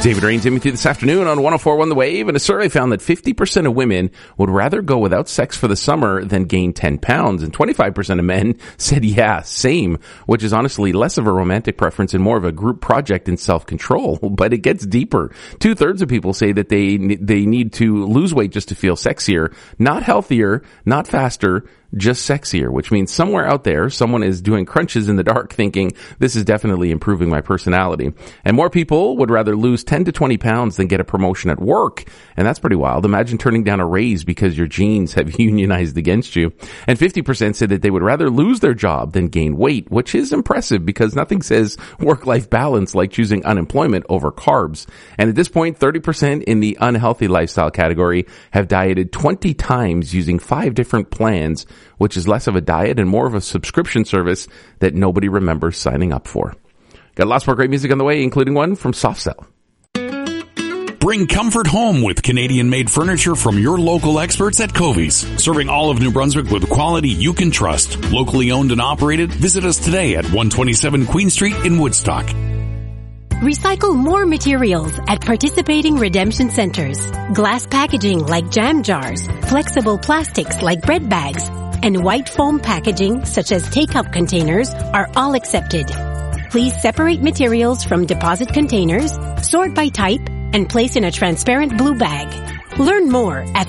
David Rains in with you this afternoon on 104.1 The Wave, and a survey found that 50% of women would rather go without sex for the summer than gain 10 pounds, and 25% of men said yeah, same, which is honestly less of a romantic preference and more of a group project in self-control, but it gets deeper. 2/3 of people say that they need to lose weight just to feel sexier, not healthier, not faster, just sexier, which means somewhere out there, someone is doing crunches in the dark thinking, this is definitely improving my personality. And more people would rather lose 10 to 20 pounds than get a promotion at work. And that's pretty wild. Imagine turning down a raise because your genes have unionized against you. And 50% said that they would rather lose their job than gain weight, which is impressive because nothing says work-life balance like choosing unemployment over carbs. And at this point, 30% in the unhealthy lifestyle category have dieted 20 times using 5 different plans, which is less of a diet and more of a subscription service that nobody remembers signing up for. Got lots more great music on the way, including one from Soft Cell. Bring comfort home with Canadian-made furniture from your local experts at Covey's. Serving all of New Brunswick with quality you can trust. Locally owned and operated, visit us today at 127 Queen Street in Woodstock. Recycle more materials at participating redemption centers. Glass packaging like jam jars, flexible plastics like bread bags, and white foam packaging such as take-up containers are all accepted. Please separate materials from deposit containers, sort by type, and place in a transparent blue bag. Learn more at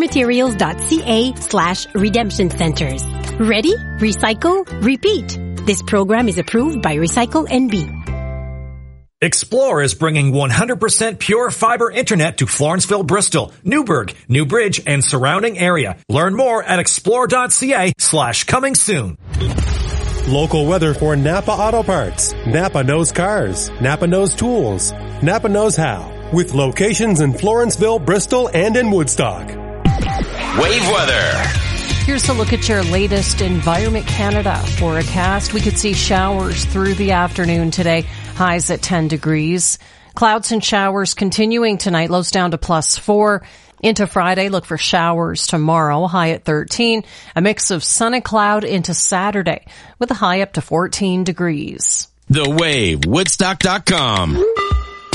circularmaterials.ca/redemption centers. Ready? Recycle? Repeat. This program is approved by Recycle NB. Explore is bringing 100% pure fiber internet to Florenceville, Bristol, Newburgh, Newbridge, and surrounding area. Learn more at explore.ca/coming soon. Local weather for Napa Auto Parts. Napa knows cars. Napa knows tools. Napa knows how. With locations in Florenceville, Bristol, and in Woodstock. Wave weather. Here's a look at your latest Environment Canada forecast. We could see showers through the afternoon today. Highs at 10 degrees. Clouds and showers continuing tonight. Lows down to +4. Into Friday, look for showers tomorrow. High at 13. A mix of sun and cloud into Saturday with a high up to 14 degrees. The Wave, Woodstock.com.